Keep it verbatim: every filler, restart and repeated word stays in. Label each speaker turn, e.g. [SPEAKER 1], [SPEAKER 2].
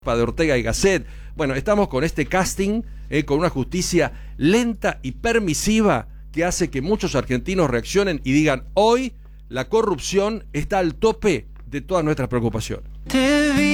[SPEAKER 1] de Ortega y Gasset. Bueno, estamos con este casting, eh, con una justicia lenta y permisiva que hace que muchos argentinos reaccionen y digan: hoy la corrupción está al tope de todas nuestras preocupaciones.